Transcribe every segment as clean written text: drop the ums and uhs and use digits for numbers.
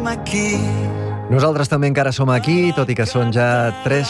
som aquí. Nosaltres també encara som aquí, tot i que són ja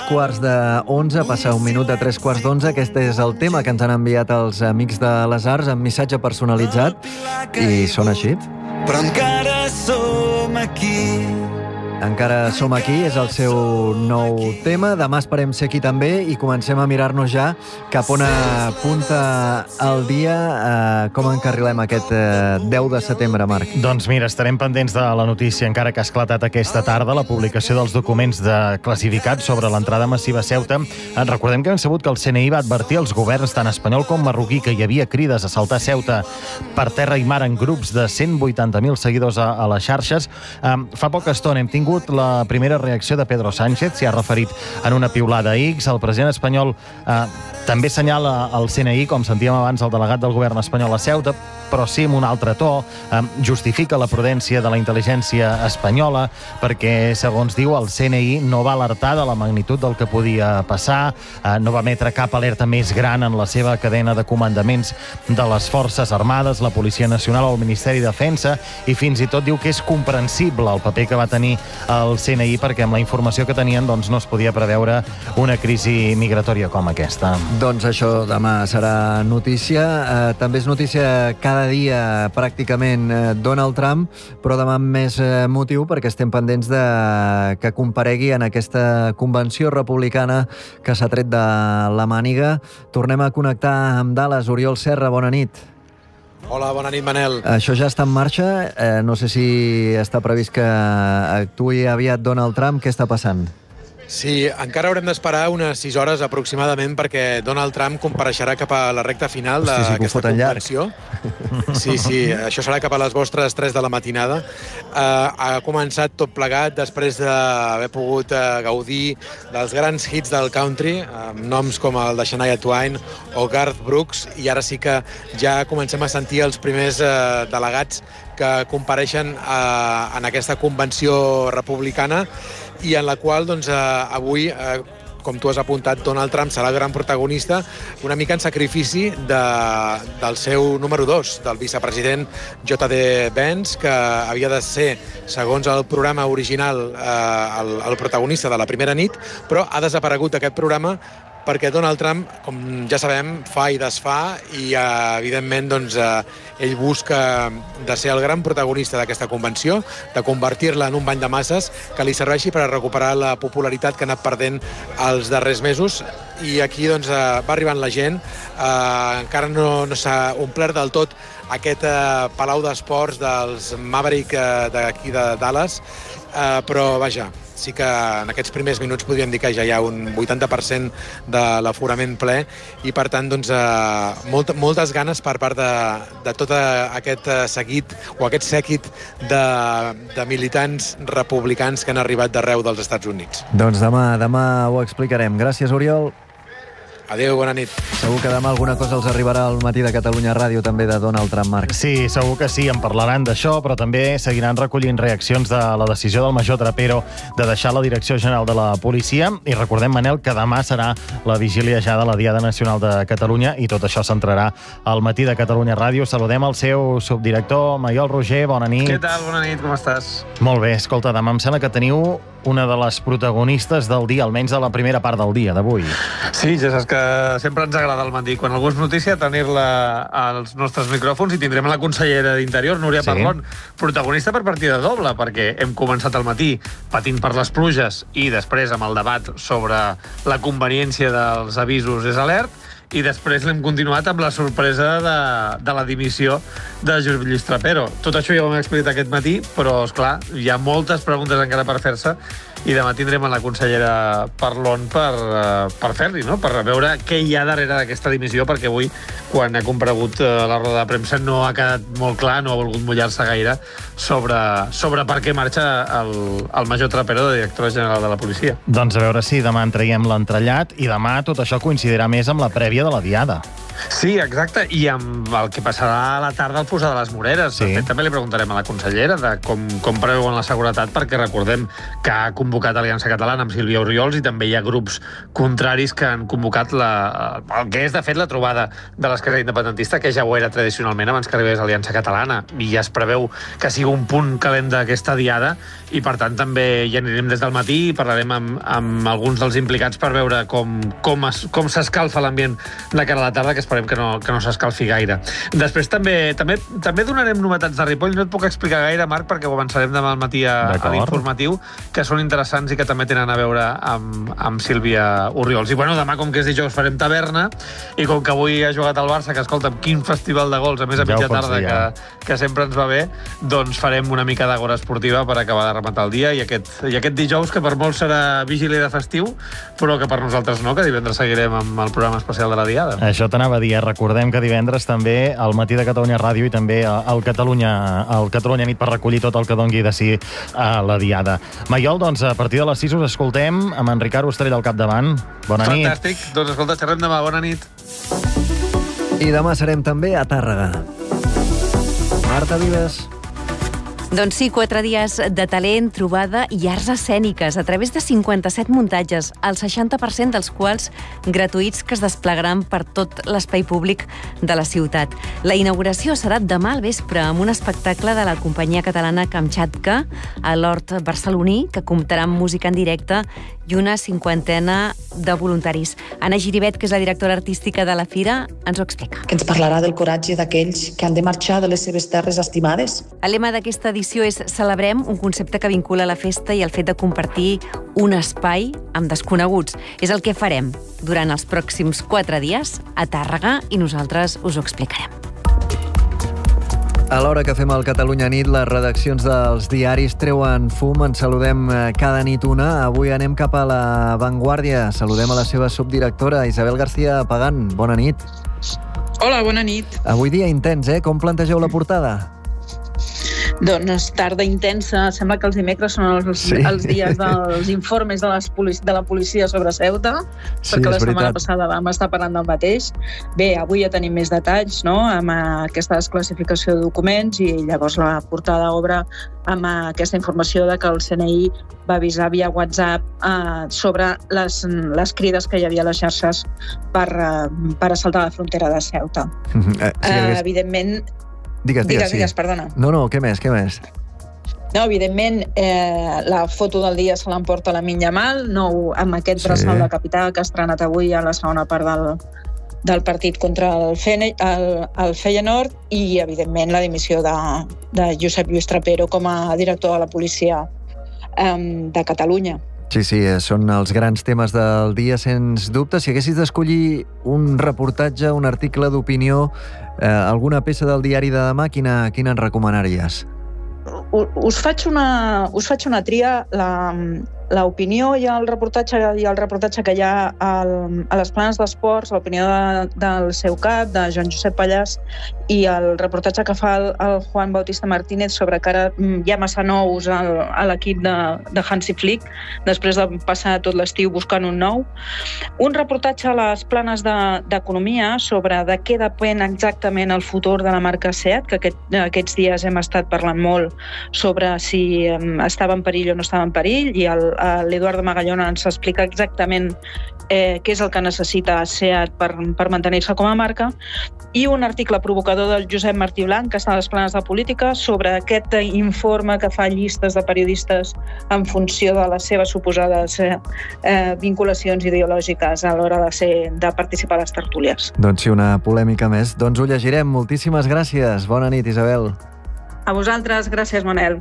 11:15, passa un minut de 11:15. Aquest és el tema que ens han enviat els amics de les Arts amb missatge personalitzat i sona així. Però encara som aquí. Encara som aquí, és el seu nou tema. Demà esperem ser aquí també i comencem a mirar-nos ja cap on apunta el dia. Com encarrilem aquest 10 de setembre, Marc? Doncs mira, estarem pendents de la notícia encara que ha esclatat aquesta tarda, la publicació dels documents de classificat sobre l'entrada massiva a Ceuta. Recordem que hem sabut que el CNI va advertir als governs tant espanyol com marroquí que hi havia crides a saltar Ceuta per terra i mar en grups de 180.000 seguidors a les xarxes. Fa poca estona hem tingut la primera reacció de Pedro Sánchez, s'hi ha referit en una piulada a X. El president espanyol també assenyala el CNI, com sentíem abans el delegat del govern espanyol a Ceuta, però sí amb un altre to. Justifica la prudència de la intel·ligència espanyola perquè, segons diu, el CNI no va alertar de la magnitud del que podia passar, no va emetre cap alerta més gran en la seva cadena de comandaments de les Forces Armades, la Policia Nacional o el Ministeri de Defensa, i fins i tot diu que és comprensible el paper que va tenir el CNI perquè amb la informació que tenien doncs, no es podia preveure una crisi migratòria com aquesta. Doncs això demà serà notícia. També és notícia cada dia pràcticament Donald Trump, però demà amb més motiu perquè estem pendents de que comparegui en aquesta convenció republicana que s'ha tret de la màniga. Tornem a connectar amb Dallas. Oriol Serra, bona nit. Hola, bona nit, Manel. Això ja està en marxa. No sé si està previst que actuï aviat Donald Trump. Què està passant? Sí, encara haurem d'esperar unes 6 hores aproximadament perquè Donald Trump compareixerà cap a la recta final d'aquesta convenció. Sí, això serà cap a les vostres 3 de la matinada. Ha començat tot plegat després d'haver pogut gaudir dels grans hits del country, amb noms com el de Shania Twain o Garth Brooks, i ara sí que ja comencem a sentir els primers delegats que compareixen en aquesta convenció republicana i en la qual doncs, avui, com tu has apuntat, Donald Trump serà el gran protagonista, una mica en sacrifici del seu número 2, del vicepresident J.D. Vance, que havia de ser, segons el programa original, el protagonista de la primera nit, però ha desaparegut aquest programa perquè Donald Trump, com ja sabem, fa i desfà i, evidentment, doncs, ell busca de ser el gran protagonista d'aquesta convenció, de convertir-la en un bany de masses que li serveixi per a recuperar la popularitat que ha anat perdent els darrers mesos. I aquí doncs, va arribant la gent. Encara no s'ha omplert del tot aquest palau d'esports dels Maverick d'aquí de Dallas, però vaja, sí que en aquests primers minuts podríem dir que ja hi ha un 80% de l'aforament ple i, per tant, doncs, moltes ganes per part de tot aquest seguit o aquest sèquit de militants republicans que han arribat d'arreu dels Estats Units. Doncs demà ho explicarem. Gràcies, Oriol. Adéu, bona nit. Segur que demà alguna cosa els arribarà al Matí de Catalunya Ràdio també de Donald Trump, Marc. Sí, segur que sí, en parlaran d'això, però també seguiran recollint reaccions de la decisió del major Trapero de deixar la Direcció General de la Policia. I recordem, Manel, que demà serà la vigília ja de la Diada Nacional de Catalunya i tot això s'entrarà al Matí de Catalunya Ràdio. Saludem el seu subdirector, Maiol Roger, bona nit. Què tal? Bona nit, com estàs? Molt bé, escolta, demà em sembla que teniu una de les protagonistes del dia, almenys de la primera part del dia d'avui. Sí, ja saps que sempre ens agrada al matí, quan algú és notícia, tenir-la als nostres micròfons, i tindrem la consellera d'Interior, Núria Parlon, protagonista per partida doble, perquè hem començat al matí patint per les pluges i després amb el debat sobre la conveniència dels avisos és alert, i després l'hem continuat amb la sorpresa de la dimissió de Jordi Lluís Trapero. Tot això ja ho hem explicat aquest matí, però, esclar, hi ha moltes preguntes encara per fer-se i demà tindrem a la consellera Parlon per fer-li, no? Per veure què hi ha darrere d'aquesta dimissió, perquè avui, quan ha comparegut a la roda de premsa, no ha quedat molt clar, no ha volgut mullar-se gaire sobre per què marxa el major Trapero de directora general de la policia. Doncs a veure si demà en traiem l'entrellat i demà tot això coincidirà més amb la prèvia de la Diada. Sí, exacte, i amb el que passarà a la tarda al Fossar de les Moreres. Sí. De fet, també li preguntarem a la consellera de com preveuen la seguretat, perquè recordem que ha convocat Aliança Catalana amb Sílvia Oriols i també hi ha grups contraris que han convocat el que és, de fet, la trobada de l'esquerra independentista, que ja ho era tradicionalment abans que arribés Aliança Catalana, i ja es preveu que sigui un punt calent d'aquesta diada, i per tant també hi anirem des del matí i parlarem amb alguns dels implicats per veure com s'escalfa l'ambient de cara a la tarda, que esperem que no s'escalfi gaire. Després també donarem novetats de Ripoll. No et puc explicar gaire, Marc, perquè ho avançarem demà al matí a l'informatiu, que són interessants i que també tenen a veure amb Sílvia Oriols. I bueno, demà, com que és dijous, farem taverna, i com que avui ha jugat el Barça, que escolta'm, quin festival de gols, a més a mitja tarda, que sempre ens va bé, doncs farem una mica d'agora esportiva per acabar de rematar el dia, i aquest dijous, que per molts serà vigília de festiu, però que per nosaltres no, que divendres seguirem amb el programa especial de la Diada. Això t'anava a dir. Recordem que divendres també al Matí de Catalunya Ràdio i també al Catalunya Nit per recollir tot el que dongui de si a la Diada. Maiol, doncs, a partir de les 6 us escoltem amb en Ricard Ostrell al capdavant. Bona nit. Fantàstic. Doncs escolta, xerrem demà. Bona nit. I demà serem també a Tàrrega. Marta Vives. Doncs sí, 4 dies de talent, trobada i arts escèniques a través de 57 muntatges, el 60% dels quals gratuïts, que es desplegaran per tot l'espai públic de la ciutat. La inauguració serà demà al vespre amb un espectacle de la companyia catalana Kamchatka a l'Hort barceloní, que comptarà amb música en directe i una 50ena de voluntaris. Anna Giribet, que és la directora artística de la Fira, ens ho explica. Que ens parlarà del coratge d'aquells que han de marxar de les seves terres estimades. El lema d'aquesta edició és Celebrem, un concepte que vincula la festa i el fet de compartir un espai amb desconeguts. És el que farem durant els pròxims 4 dies a Tàrrega i nosaltres us ho explicarem. A l'hora que fem el Catalunya Nit, les redaccions dels diaris treuen fum. En saludem cada nit una. Avui anem cap a La Vanguardia. Saludem a la seva subdirectora, Isabel García Pagán. Bona nit. Hola, bona nit. Avui dia intens, eh? Com plantegeu la portada? Doncs tarda intensa. Sembla que els dimecres són els dies dels informes de la policia sobre Ceuta, perquè la setmana passada vam estar parlant del mateix. Bé, avui ja tenim més detalls, no?, amb aquesta desclassificació de documents, i llavors la portada obre amb aquesta informació de que el CNI va avisar via WhatsApp sobre les crides que hi havia a les xarxes per assaltar la frontera de Ceuta. Evidentment... Digues, perdona. No, què més? No, evidentment, la foto del dia se l'emporta Lamine Yamal, amb aquest braçal de capità que ha estrenat avui a la segona part del partit contra el Feyenoord, i, evidentment, la dimissió de Josep Lluís Trapero com a director de la policia de Catalunya. Sí, són els grans temes del dia, sens dubte. Si haguessis d'escollir un reportatge, un article d'opinió, alguna peça del diari de demà, quina ens recomanaries? Us faig una tria. L'opinió i el reportatge que hi ha a les planes d'esports, l'opinió del seu cap, de Joan Josep Pallàs, i el reportatge que fa el Juan Bautista Martínez sobre que ara hi ha massa nous a l'equip de Hansi Flick, després de passar tot l'estiu buscant un nou. Un reportatge a les planes d'economia sobre de què depèn exactament el futur de la marca SEAT, que aquests dies hem estat parlant molt sobre si estava en perill o no estava en perill, i l'Eduardo Magallona ens explica exactament què és el que necessita SEAT per mantenir-se com a marca, i un article provocador del Josep Martí Blanc, que està a les planes de política, sobre aquest informe que fa llistes de periodistes en funció de les seves suposades vinculacions ideològiques a l'hora de participar a les tertúlies. Doncs sí, una polèmica més. Doncs ho llegirem. Moltíssimes gràcies. Bona nit, Isabel. A vosaltres. Gràcies, Manel.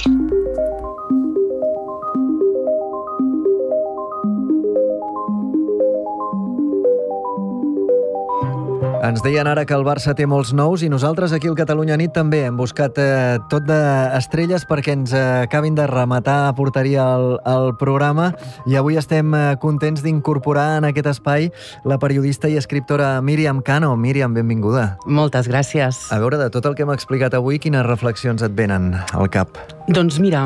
Ens deien ara que el Barça té molts nous i nosaltres aquí al Catalunya Nit també hem buscat tot d'estrelles perquè ens acabin de rematar a porteria el programa, i avui estem contents d'incorporar en aquest espai la periodista i escriptora Míriam Cano. Míriam, benvinguda. Moltes gràcies. A veure, de tot el que hem explicat avui, quines reflexions et venen al cap? Doncs mira,